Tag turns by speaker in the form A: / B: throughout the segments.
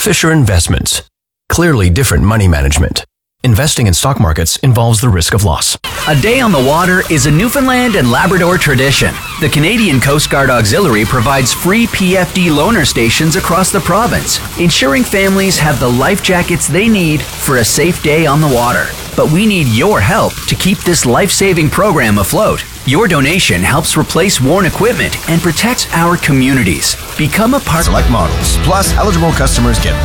A: Fisher Investments. Clearly different money management. Investing in stock markets involves the risk of loss.
B: A day on the water is a Newfoundland and Labrador tradition. The Canadian Coast Guard Auxiliary provides free PFD loaner stations across the province, ensuring families have the life jackets they need for a safe day on the water. But we need your help to keep this life-saving program afloat. Your donation helps replace worn equipment and protects our communities. Become a part.
C: Select models. Plus, eligible customers get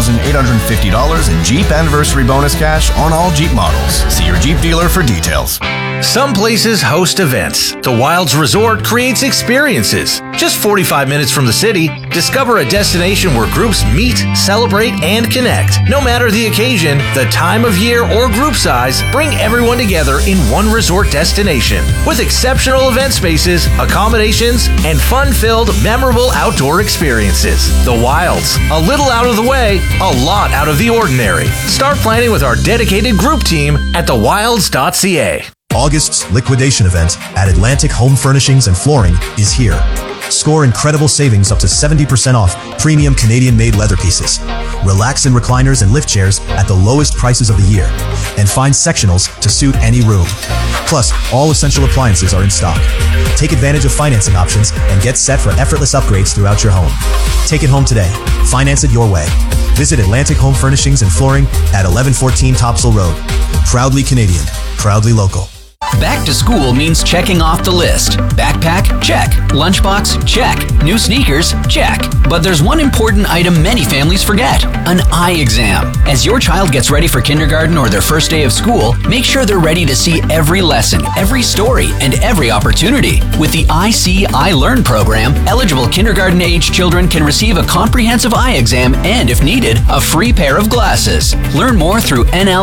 C: $1,850 in Jeep anniversary bonus cash on all Jeep models. See your Jeep dealer for details.
D: Some places host events. The Wilds Resort creates experiences. Just 45 minutes from the city, discover a destination where groups meet, celebrate, and connect. No matter the occasion, the time of year, or group size, bring everyone together in one resort destination. With exceptional event spaces, accommodations, and fun-filled, memorable outdoor experiences. The Wilds. A little out of the way, a lot out of the ordinary. Start planning with our dedicated group team at thewilds.ca.
E: August's liquidation event at Atlantic Home Furnishings and Flooring is here. Score incredible savings up to 70% off premium Canadian-made leather pieces. Relax in recliners and lift chairs at the lowest prices of the year. And find sectionals to suit any room. Plus, all essential appliances are in stock. Take advantage of financing options and get set for effortless upgrades throughout your home. Take it home today. Finance it your way. Visit Atlantic Home Furnishings and Flooring at 1114 Topsail Road. Proudly Canadian. Proudly local.
B: Back to school means checking off the list. Backpack? Check. Lunchbox? Check. New sneakers? Check. But there's one important item many families forget: an eye exam. As your child gets ready for kindergarten or their first day of school, make sure they're ready to see every lesson, every story, and every opportunity. With the I See, I Learn program, eligible kindergarten-age children can receive a comprehensive eye exam and, if needed, a free pair of glasses. Learn more through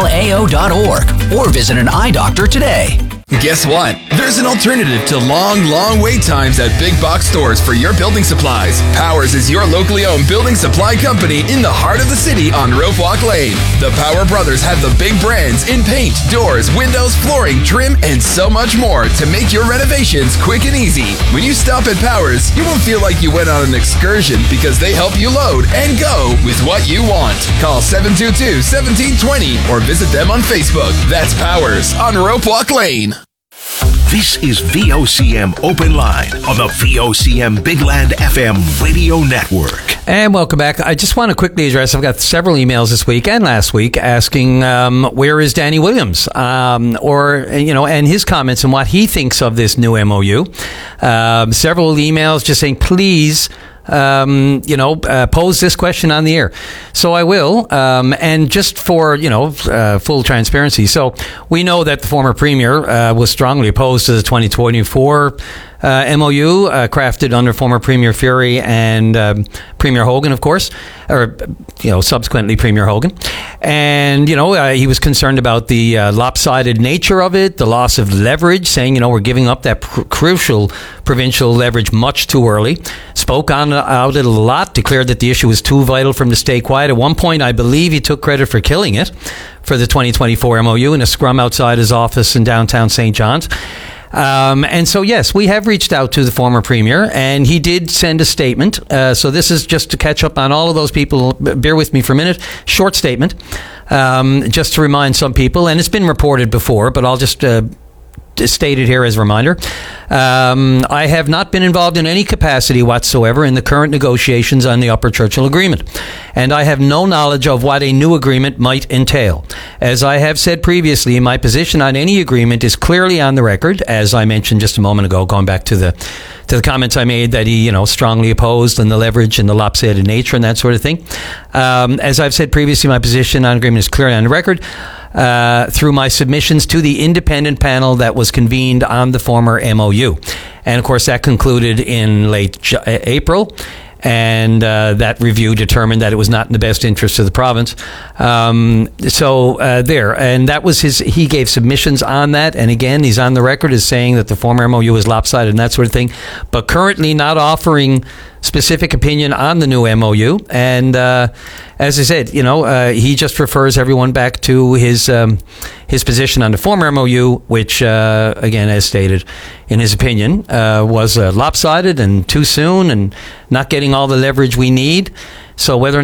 B: nlao.org or visit an eye doctor today.
F: Guess what? There's an alternative to long wait times at big box stores for your building supplies. Powers is your locally owned building supply company in the heart of the city on Rope Walk Lane. The Power Brothers have the big brands in paint, doors, windows, flooring, trim, and so much more to make your renovations quick and easy. When you stop at Powers, you won't feel like you went on an excursion because they help you load and go with what you want. Call 722-1720 or visit them on Facebook. That's Powers on Rope Walk Lane.
G: This is VOCM Open Line on the VOCM Big Land FM radio network.
H: And welcome back. I just want to quickly address, I've got several emails this week and last week asking where is Danny Williams, and his comments and what he thinks of this new MOU. Several emails just saying, please, pose this question on the air. So I will. And just for, full transparency. So we know that the former premier was strongly opposed to the 2024 MOU, crafted under former Premier Fury and Premier Hogan, of course, or subsequently Premier Hogan. And he was concerned about the lopsided nature of it, the loss of leverage, saying we're giving up that crucial provincial leverage much too early. Spoke out it a lot, declared that the issue was too vital for him to stay quiet. At one point, I believe he took credit for killing it for the 2024 MOU in a scrum outside his office in downtown St. John's. And so, yes, we have reached out to the former premier, and he did send a statement. So this is just to catch up on all of those people. Bear with me for a minute. Short statement, just to remind some people, and it's been reported before, but I'll just state it here as a reminder. I have not been involved in any capacity whatsoever in the current negotiations on the Upper Churchill Agreement, and I have no knowledge of what a new agreement might entail. As I have said previously, my position on any agreement is clearly on the record, as I mentioned just a moment ago, going back to the comments I made that he, strongly opposed and the leverage and the lopsided nature and that sort of thing. As I've said previously, my position on agreement is clearly on the record. Through my submissions to the independent panel that was convened on the former MOU. And, of course, that concluded in late April. And that review determined that it was not in the best interest of the province. There. And that was he gave submissions on that. And again, he's on the record as saying that the former MOU was lopsided and that sort of thing. But currently not offering specific opinion on the new MOU. And as I said, he just refers everyone back to his position on the former MOU, which, again, as stated, in his opinion, was lopsided and too soon and not getting all the leverage we need. So whether or